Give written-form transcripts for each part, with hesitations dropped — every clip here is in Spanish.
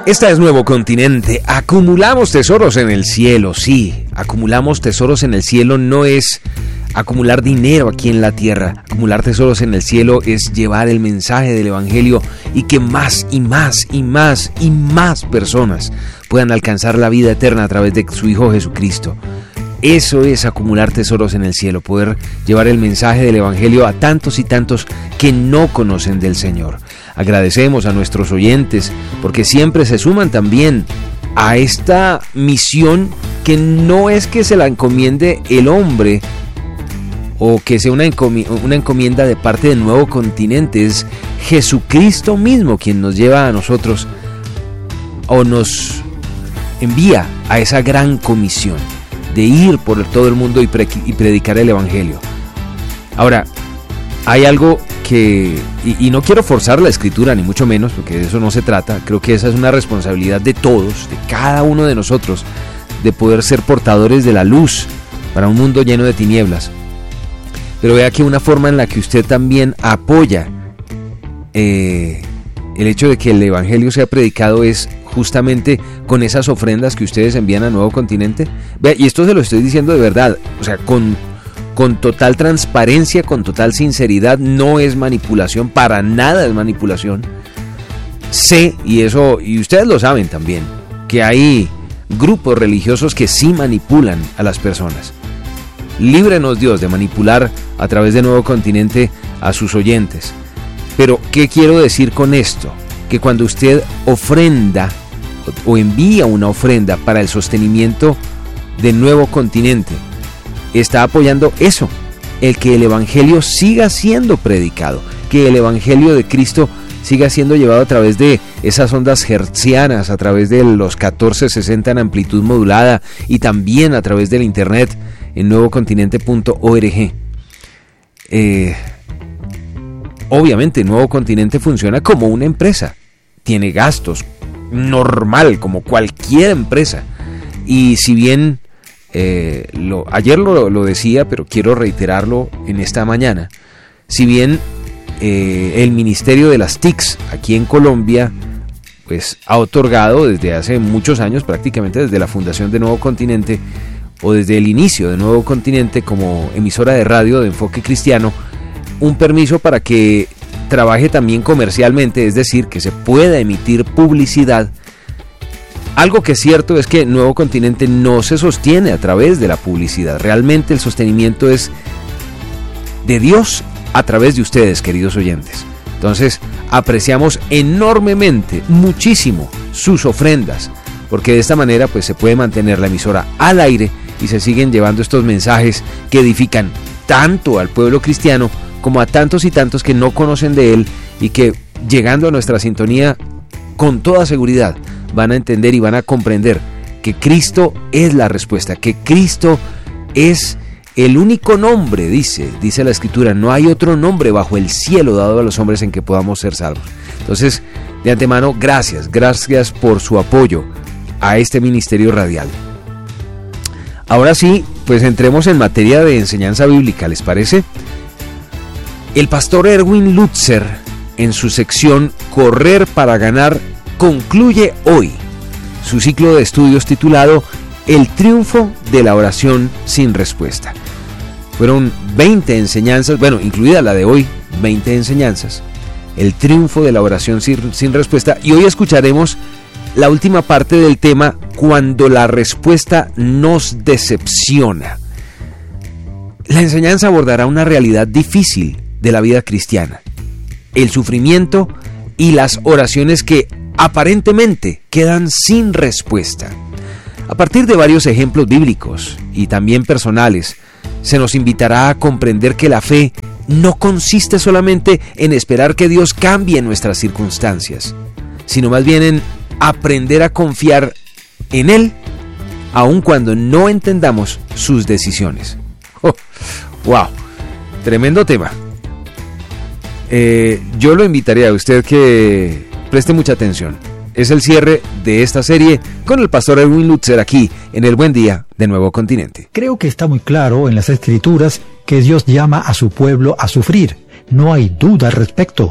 Esta es Nuevo Continente. Acumulamos tesoros en el cielo, sí. Acumulamos tesoros en el cielo no es acumular dinero aquí en la tierra. Acumular tesoros en el cielo es llevar el mensaje del Evangelio y que más y más y más y más personas puedan alcanzar la vida eterna a través de su Hijo Jesucristo. Eso es acumular tesoros en el cielo, poder llevar el mensaje del Evangelio a tantos y tantos que no conocen del Señor. Agradecemos a nuestros oyentes porque siempre se suman también a esta misión que no es que se la encomiende el hombre o que sea una encomienda de parte del Nuevo Continente. Es Jesucristo mismo quien nos lleva a nosotros o nos envía a esa gran comisión de ir por todo el mundo y predicar el Evangelio. Ahora, hay algo que, y no quiero forzar la escritura ni mucho menos, porque de eso no se trata. Creo que esa es una responsabilidad de todos, de cada uno de nosotros, de poder ser portadores de la luz para un mundo lleno de tinieblas. Pero vea que una forma en la que usted también apoya el hecho de que el Evangelio sea predicado es justamente con esas ofrendas que ustedes envían a Nuevo Continente. Vea, y esto se lo estoy diciendo de verdad, o sea, con total transparencia, con total sinceridad, no es manipulación, para nada es manipulación. Sé, y ustedes lo saben también, que hay grupos religiosos que sí manipulan a las personas. Líbrenos Dios de manipular a través de Nuevo Continente a sus oyentes. Pero, ¿qué quiero decir con esto? Que cuando usted ofrenda o envía una ofrenda para el sostenimiento de Nuevo Continente, está apoyando eso, el que el Evangelio siga siendo predicado, que el Evangelio de Cristo siga siendo llevado a través de esas ondas hertzianas, a través de los 1460 en amplitud modulada y también a través del internet en nuevocontinente.org. Obviamente Nuevo Continente funciona como una empresa, tiene gastos, normal, como cualquier empresa. Y si bien ayer lo decía, pero quiero reiterarlo en esta mañana, si bien el Ministerio de las TICs aquí en Colombia pues ha otorgado desde hace muchos años, prácticamente desde la fundación de Nuevo Continente o desde el inicio de Nuevo Continente como emisora de radio de enfoque cristiano, un permiso para que trabaje también comercialmente, es decir, que se pueda emitir publicidad. Algo que es cierto es que Nuevo Continente no se sostiene a través de la publicidad. Realmente el sostenimiento es de Dios a través de ustedes, queridos oyentes. Entonces, apreciamos enormemente, muchísimo, sus ofrendas, porque de esta manera pues se puede mantener la emisora al aire y se siguen llevando estos mensajes que edifican tanto al pueblo cristiano como a tantos y tantos que no conocen de él y que, llegando a nuestra sintonía, con toda seguridad van a entender y van a comprender que Cristo es la respuesta, que Cristo es el único nombre, dice la Escritura, no hay otro nombre bajo el cielo dado a los hombres en que podamos ser salvos. Entonces, de antemano, gracias por su apoyo a este ministerio radial. Ahora sí, pues entremos en materia de enseñanza bíblica, ¿les parece? El pastor Erwin Lutzer, en su sección Correr para Ganar, concluye hoy su ciclo de estudios titulado El triunfo de la oración sin respuesta. Fueron 20 enseñanzas, bueno, incluida la de hoy, 20 enseñanzas, el triunfo de la oración sin respuesta, y hoy escucharemos la última parte del tema, cuando la respuesta nos decepciona. La enseñanza abordará una realidad difícil de la vida cristiana, el sufrimiento y las oraciones que aparentemente quedan sin respuesta. A partir de varios ejemplos bíblicos y también personales, se nos invitará a comprender que la fe no consiste solamente en esperar que Dios cambie nuestras circunstancias, sino más bien en aprender a confiar en Él, aun cuando no entendamos sus decisiones. Oh, ¡wow! Tremendo tema. Yo lo invitaría a usted que preste mucha atención. Es el cierre de esta serie con el pastor Erwin Lutzer aquí en el Buen Día de Nuevo Continente. Creo que está muy claro en las Escrituras que Dios llama a su pueblo a sufrir. No hay duda al respecto.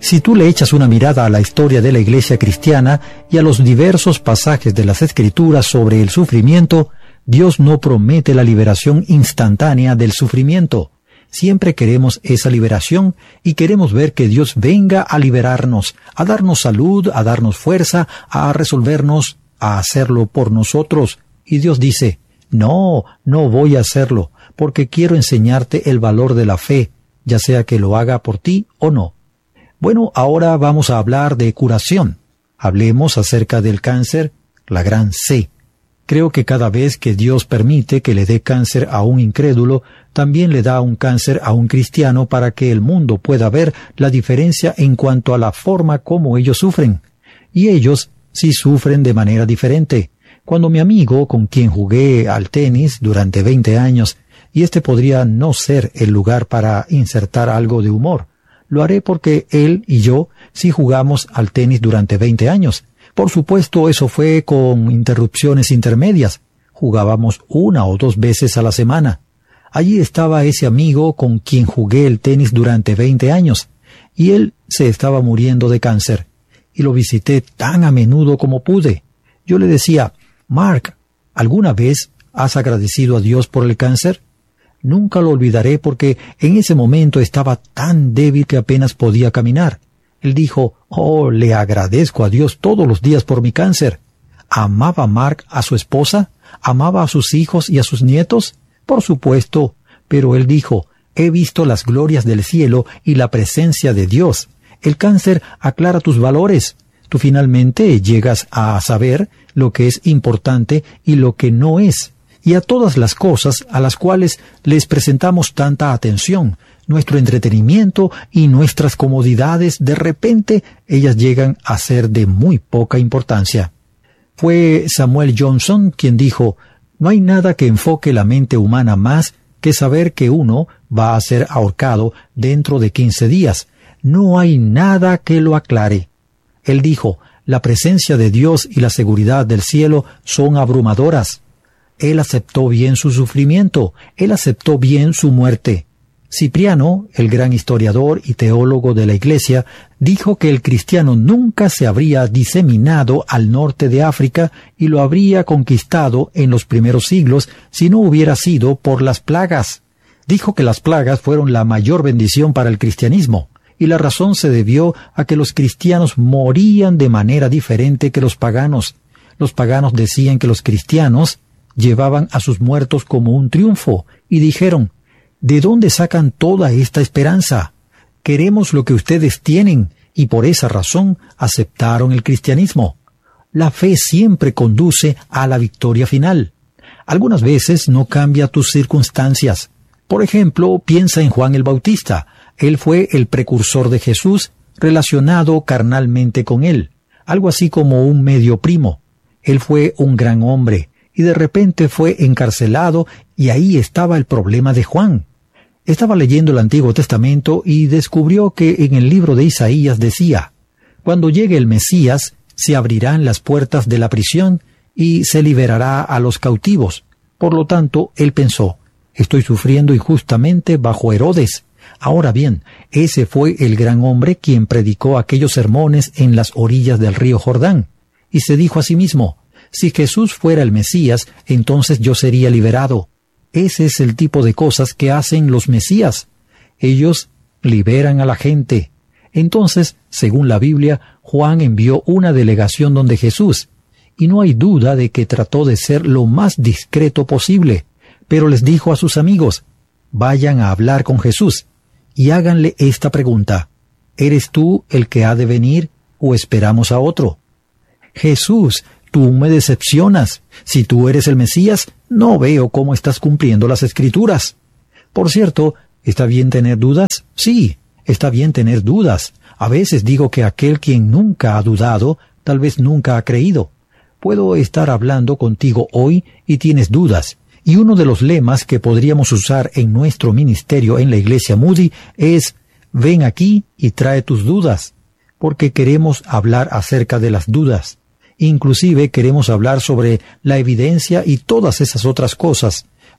Si tú le echas una mirada a la historia de la iglesia cristiana y a los diversos pasajes de las Escrituras sobre el sufrimiento, Dios no promete la liberación instantánea del sufrimiento. Siempre queremos esa liberación y queremos ver que Dios venga a liberarnos, a darnos salud, a darnos fuerza, a resolvernos, a hacerlo por nosotros. Y Dios dice, no voy a hacerlo, porque quiero enseñarte el valor de la fe, ya sea que lo haga por ti o no. Bueno, ahora vamos a hablar de curación. Hablemos acerca del cáncer, la gran C. Creo que cada vez que Dios permite que le dé cáncer a un incrédulo, también le da un cáncer a un cristiano para que el mundo pueda ver la diferencia en cuanto a la forma como ellos sufren. Y ellos sí sufren de manera diferente. Cuando mi amigo, con quien jugué al tenis durante 20 años, y este podría no ser el lugar para insertar algo de humor, lo haré porque él y yo sí jugamos al tenis durante 20 años. Por supuesto, eso fue con interrupciones intermedias. Jugábamos 1 o 2 veces a la semana. Allí estaba ese amigo con quien jugué el tenis durante 20 años, y él se estaba muriendo de cáncer. Y lo visité tan a menudo como pude. Yo le decía, Mark, ¿alguna vez has agradecido a Dios por el cáncer? Nunca lo olvidaré porque en ese momento estaba tan débil que apenas podía caminar. Él dijo, le agradezco a Dios todos los días por mi cáncer. ¿Amaba Mark a su esposa? ¿Amaba a sus hijos y a sus nietos? Por supuesto, pero él dijo, he visto las glorias del cielo y la presencia de Dios. El cáncer aclara tus valores. Tú finalmente llegas a saber lo que es importante y lo que no es. Y a todas las cosas a las cuales les presentamos tanta atención, nuestro entretenimiento y nuestras comodidades, de repente ellas llegan a ser de muy poca importancia. Fue Samuel Johnson quien dijo, no hay nada que enfoque la mente humana más que saber que uno va a ser ahorcado dentro de 15 días. No hay nada que lo aclare. Él dijo, la presencia de Dios y la seguridad del cielo son abrumadoras. Él aceptó bien su sufrimiento, él aceptó bien su muerte. Cipriano, el gran historiador y teólogo de la Iglesia, dijo que el cristiano nunca se habría diseminado al norte de África y lo habría conquistado en los primeros siglos si no hubiera sido por las plagas. Dijo que las plagas fueron la mayor bendición para el cristianismo, y la razón se debió a que los cristianos morían de manera diferente que los paganos. Los paganos decían que los cristianos llevaban a sus muertos como un triunfo, y dijeron, ¿de dónde sacan toda esta esperanza? Queremos lo que ustedes tienen, y por esa razón aceptaron el cristianismo. La fe siempre conduce a la victoria final. Algunas veces no cambia tus circunstancias. Por ejemplo, piensa en Juan el Bautista. Él fue el precursor de Jesús, relacionado carnalmente con él, algo así como un medio primo. Él fue un gran hombre, y de repente fue encarcelado, y ahí estaba el problema de Juan. Estaba leyendo el Antiguo Testamento y descubrió que en el libro de Isaías decía, cuando llegue el Mesías, se abrirán las puertas de la prisión y se liberará a los cautivos. Por lo tanto, él pensó, estoy sufriendo injustamente bajo Herodes. Ahora bien, ese fue el gran hombre quien predicó aquellos sermones en las orillas del río Jordán. Y se dijo a sí mismo, si Jesús fuera el Mesías, entonces yo sería liberado. Ese es el tipo de cosas que hacen los Mesías. Ellos liberan a la gente. Entonces, según la Biblia, Juan envió una delegación donde Jesús, y no hay duda de que trató de ser lo más discreto posible, pero les dijo a sus amigos, vayan a hablar con Jesús, y háganle esta pregunta, ¿eres tú el que ha de venir o esperamos a otro? Jesús, tú me decepcionas. Si tú eres el Mesías, no veo cómo estás cumpliendo las Escrituras. Por cierto, ¿está bien tener dudas? Sí, está bien tener dudas. A veces digo que aquel quien nunca ha dudado, tal vez nunca ha creído. Puedo estar hablando contigo hoy y tienes dudas. Y uno de los lemas que podríamos usar en nuestro ministerio en la Iglesia Moody es, ven aquí y trae tus dudas, porque queremos hablar acerca de las dudas. Inclusive queremos hablar sobre la evidencia y todas esas otras cosas,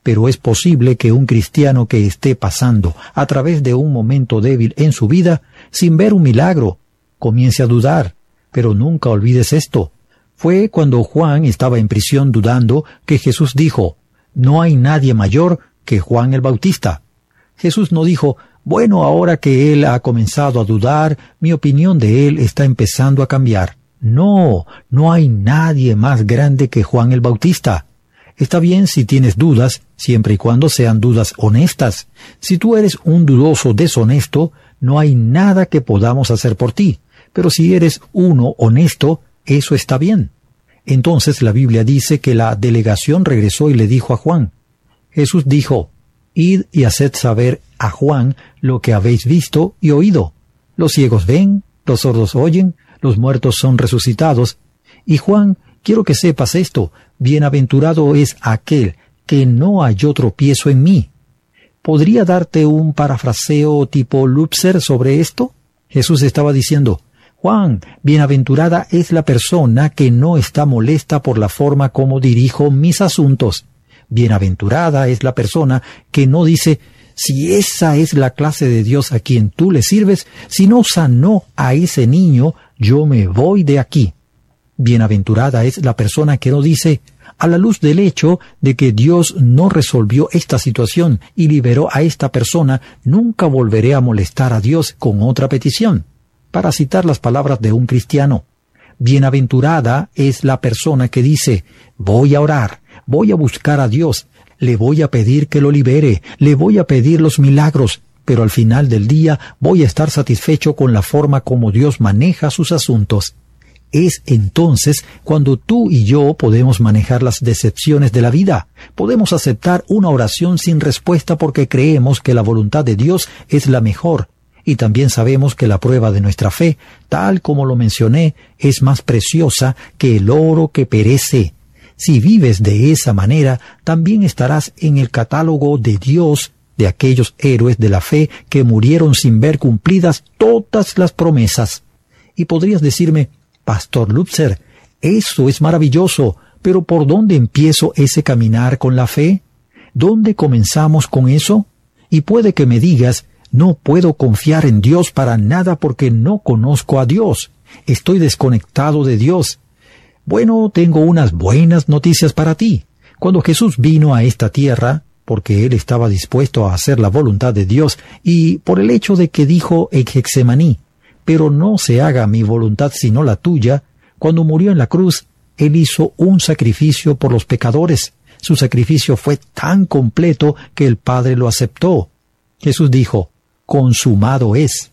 pero es posible que un cristiano que esté pasando a través de un momento débil en su vida, sin ver un milagro, comience a dudar. Pero nunca olvides esto. Fue cuando Juan estaba en prisión dudando que Jesús dijo, «No hay nadie mayor que Juan el Bautista». Jesús no dijo, «Bueno, ahora que él ha comenzado a dudar, mi opinión de él está empezando a cambiar». No, no hay nadie más grande que Juan el Bautista. Está bien si tienes dudas, siempre y cuando sean dudas honestas. Si tú eres un dudoso deshonesto, no hay nada que podamos hacer por ti. Pero si eres uno honesto, eso está bien. Entonces la Biblia dice que la delegación regresó y le dijo a Juan. Jesús dijo, «Id y haced saber a Juan lo que habéis visto y oído. Los ciegos ven, los sordos oyen, los muertos son resucitados. Y Juan, quiero que sepas esto, bienaventurado es aquel que no halló tropiezo en mí». ¿Podría darte un parafraseo tipo Lutzer sobre esto? Jesús estaba diciendo, Juan, bienaventurada es la persona que no está molesta por la forma como dirijo mis asuntos. Bienaventurada es la persona que no dice, si esa es la clase de Dios a quien tú le sirves, si no sanó a ese niño, yo me voy de aquí. Bienaventurada es la persona que no dice, a la luz del hecho de que Dios no resolvió esta situación y liberó a esta persona, nunca volveré a molestar a Dios con otra petición. Para citar las palabras de un cristiano, bienaventurada es la persona que dice, voy a orar, voy a buscar a Dios, le voy a pedir que lo libere, le voy a pedir los milagros, pero al final del día voy a estar satisfecho con la forma como Dios maneja sus asuntos. Es entonces cuando tú y yo podemos manejar las decepciones de la vida. Podemos aceptar una oración sin respuesta porque creemos que la voluntad de Dios es la mejor. Y también sabemos que la prueba de nuestra fe, tal como lo mencioné, es más preciosa que el oro que perece. Si vives de esa manera, también estarás en el catálogo de Dios de aquellos héroes de la fe que murieron sin ver cumplidas todas las promesas. Y podrías decirme, Pastor Lutzer, eso es maravilloso, pero ¿por dónde empiezo ese caminar con la fe? ¿Dónde comenzamos con eso? Y puede que me digas, no puedo confiar en Dios para nada porque no conozco a Dios. Estoy desconectado de Dios. Bueno, tengo unas buenas noticias para ti. Cuando Jesús vino a esta tierra, porque Él estaba dispuesto a hacer la voluntad de Dios, y por el hecho de que dijo en Getsemaní, pero no se haga mi voluntad sino la tuya, cuando murió en la cruz, Él hizo un sacrificio por los pecadores. Su sacrificio fue tan completo que el Padre lo aceptó. Jesús dijo, consumado es.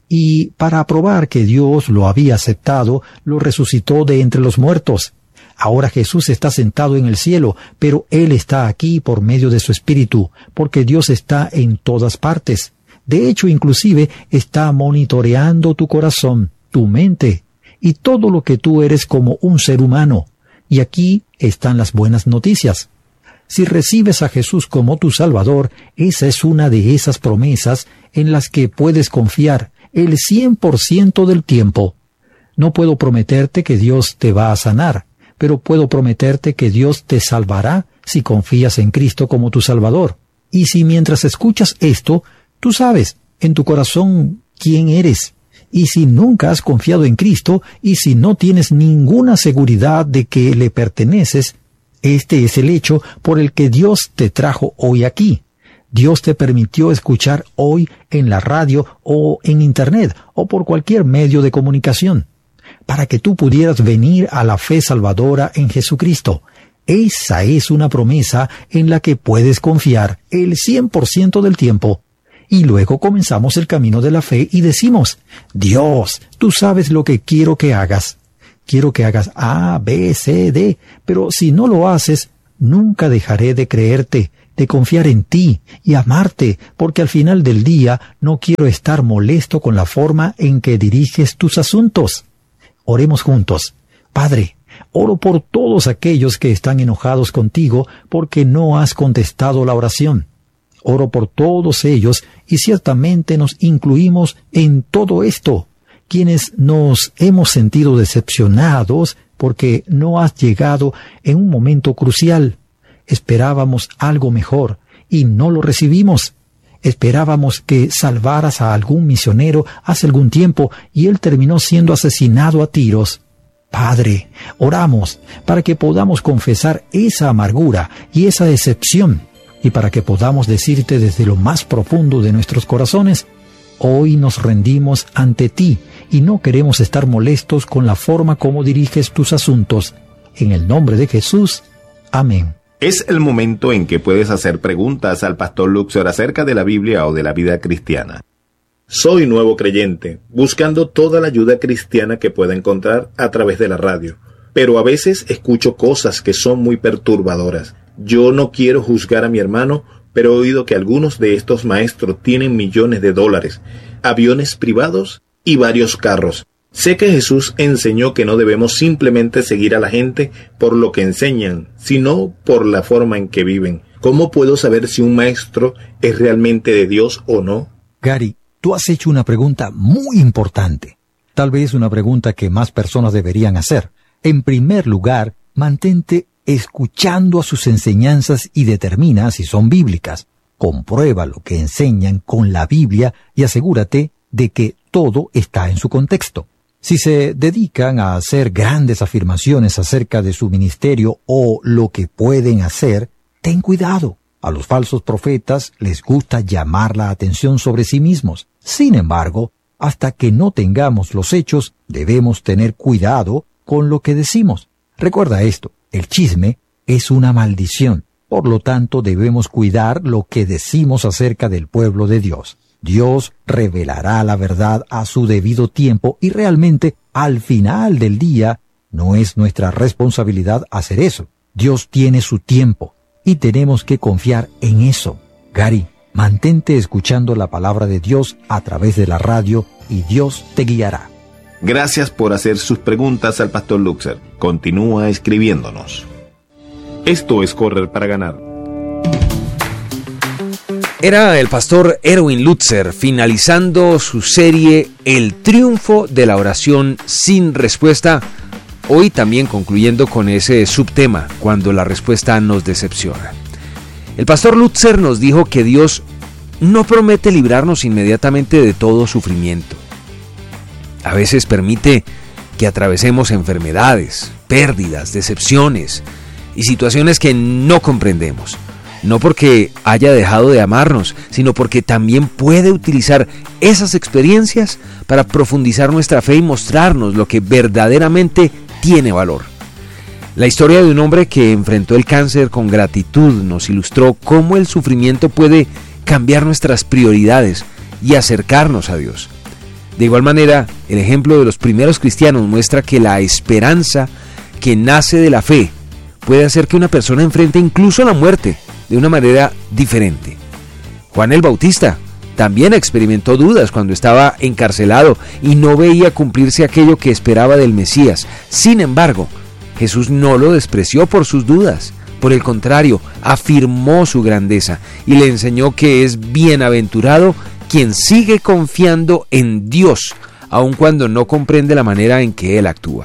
Y para probar que Dios lo había aceptado, lo resucitó de entre los muertos. Ahora Jesús está sentado en el cielo, pero Él está aquí por medio de su Espíritu, porque Dios está en todas partes. De hecho, inclusive, está monitoreando tu corazón, tu mente, y todo lo que tú eres como un ser humano. Y aquí están las buenas noticias. Si recibes a Jesús como tu Salvador, esa es una de esas promesas en las que puedes confiar el 100% del tiempo. No puedo prometerte que Dios te va a sanar, pero puedo prometerte que Dios te salvará si confías en Cristo como tu Salvador. Y si mientras escuchas esto, tú sabes en tu corazón quién eres. Y si nunca has confiado en Cristo y si no tienes ninguna seguridad de que le perteneces, este es el hecho por el que Dios te trajo hoy aquí. Dios te permitió escuchar hoy en la radio o en Internet o por cualquier medio de comunicación, para que tú pudieras venir a la fe salvadora en Jesucristo. Esa es una promesa en la que puedes confiar el 100% del tiempo. Y luego comenzamos el camino de la fe y decimos, Dios, tú sabes lo que quiero que hagas. Quiero que hagas A, B, C, D, pero si no lo haces, nunca dejaré de creerte, de confiar en ti y amarte, porque al final del día no quiero estar molesto con la forma en que diriges tus asuntos. Oremos juntos. Padre, oro por todos aquellos que están enojados contigo porque no has contestado la oración. Oro por todos ellos y ciertamente nos incluimos en todo esto, quienes nos hemos sentido decepcionados porque no has llegado en un momento crucial. Esperábamos algo mejor y no lo recibimos. Esperábamos que salvaras a algún misionero hace algún tiempo y él terminó siendo asesinado a tiros. Padre, oramos para que podamos confesar esa amargura y esa decepción y para que podamos decirte desde lo más profundo de nuestros corazones: hoy nos rendimos ante ti y no queremos estar molestos con la forma como diriges tus asuntos. En el nombre de Jesús. Amén. Es el momento en que puedes hacer preguntas al Pastor Luxor acerca de la Biblia o de la vida cristiana. Soy nuevo creyente, buscando toda la ayuda cristiana que pueda encontrar a través de la radio, pero a veces escucho cosas que son muy perturbadoras. Yo no quiero juzgar a mi hermano, pero he oído que algunos de estos maestros tienen millones de dólares, aviones privados y varios carros. Sé que Jesús enseñó que no debemos simplemente seguir a la gente por lo que enseñan, sino por la forma en que viven. ¿Cómo puedo saber si un maestro es realmente de Dios o no? Gary, tú has hecho una pregunta muy importante. Tal vez una pregunta que más personas deberían hacer. En primer lugar, mantente escuchando a sus enseñanzas y determina si son bíblicas. Comprueba lo que enseñan con la Biblia y asegúrate de que todo está en su contexto. Si se dedican a hacer grandes afirmaciones acerca de su ministerio o lo que pueden hacer, ten cuidado. A los falsos profetas les gusta llamar la atención sobre sí mismos. Sin embargo, hasta que no tengamos los hechos, debemos tener cuidado con lo que decimos. Recuerda esto, el chisme es una maldición. Por lo tanto, debemos cuidar lo que decimos acerca del pueblo de Dios. Dios revelará la verdad a su debido tiempo y realmente, al final del día, no es nuestra responsabilidad hacer eso. Dios tiene su tiempo y tenemos que confiar en eso. Gary, mantente escuchando la palabra de Dios a través de la radio y Dios te guiará. Gracias por hacer sus preguntas al Pastor Luxor. Continúa escribiéndonos. Esto es Correr para Ganar. Era el pastor Erwin Lutzer finalizando su serie El triunfo de la oración sin respuesta, hoy también concluyendo con ese subtema, cuando la respuesta nos decepciona. El pastor Lutzer nos dijo que Dios no promete librarnos inmediatamente de todo sufrimiento. A veces permite que atravesemos enfermedades, pérdidas, decepciones y situaciones que no comprendemos. No porque haya dejado de amarnos, sino porque también puede utilizar esas experiencias para profundizar nuestra fe y mostrarnos lo que verdaderamente tiene valor. La historia de un hombre que enfrentó el cáncer con gratitud nos ilustró cómo el sufrimiento puede cambiar nuestras prioridades y acercarnos a Dios. De igual manera, el ejemplo de los primeros cristianos muestra que la esperanza que nace de la fe puede hacer que una persona enfrente incluso la muerte de una manera diferente. Juan el Bautista también experimentó dudas cuando estaba encarcelado y no veía cumplirse aquello que esperaba del Mesías. Sin embargo, Jesús no lo despreció por sus dudas. Por el contrario, afirmó su grandeza y le enseñó que es bienaventurado quien sigue confiando en Dios, aun cuando no comprende la manera en que Él actúa.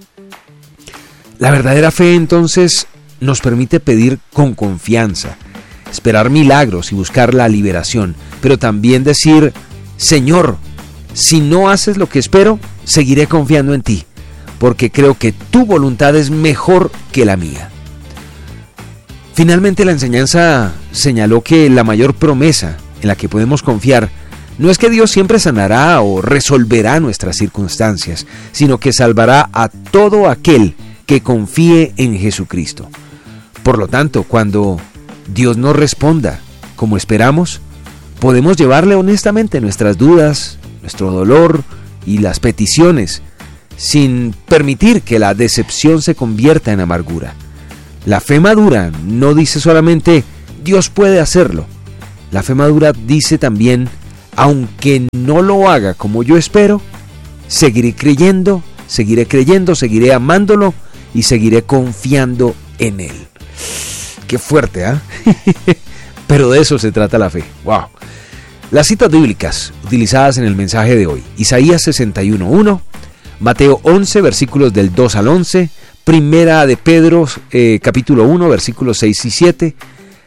La verdadera fe, entonces, nos permite pedir con confianza, esperar milagros y buscar la liberación, pero también decir: Señor, si no haces lo que espero, seguiré confiando en ti, porque creo que tu voluntad es mejor que la mía. Finalmente, la enseñanza señaló que la mayor promesa en la que podemos confiar no es que Dios siempre sanará o resolverá nuestras circunstancias, sino que salvará a todo aquel que confíe en Jesucristo. Por lo tanto, cuando Dios nos responda como esperamos, podemos llevarle honestamente nuestras dudas, nuestro dolor y las peticiones, sin permitir que la decepción se convierta en amargura. La fe madura no dice solamente Dios puede hacerlo. La fe madura dice también, aunque no lo haga como yo espero, seguiré creyendo, seguiré amándolo y seguiré confiando en Él. Qué fuerte, ¿ah? Pero de eso se trata la fe. ¡Wow! Las citas bíblicas utilizadas en el mensaje de hoy: Isaías 61:1, Mateo 11, versículos del 2 al 11, Primera de Pedro, capítulo 1, versículos 6 y 7,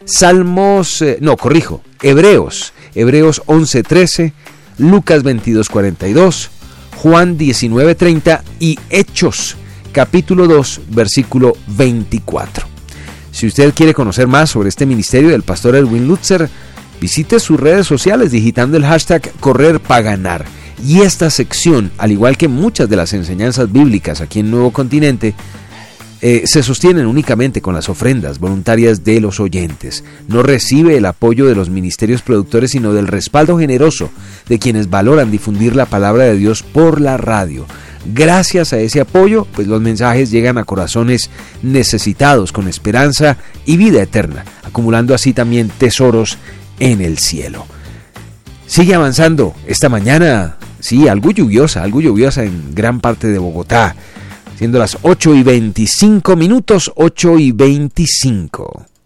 Hebreos 11, 13, Lucas 22, 42, Juan 19, 30 y Hechos, capítulo 2, versículo 24. Si usted quiere conocer más sobre este ministerio del pastor Erwin Lutzer, visite sus redes sociales digitando el hashtag #CorrerPaGanar. Y esta sección, al igual que muchas de las enseñanzas bíblicas aquí en Nuevo Continente, se sostienen únicamente con las ofrendas voluntarias de los oyentes. No recibe el apoyo de los ministerios productores, sino del respaldo generoso de quienes valoran difundir la palabra de Dios por la radio. Gracias a ese apoyo, pues los mensajes llegan a corazones necesitados con esperanza y vida eterna, acumulando así también tesoros en el cielo. Sigue avanzando esta mañana, sí, algo lluviosa en gran parte de Bogotá, siendo las 8:25, 8:25.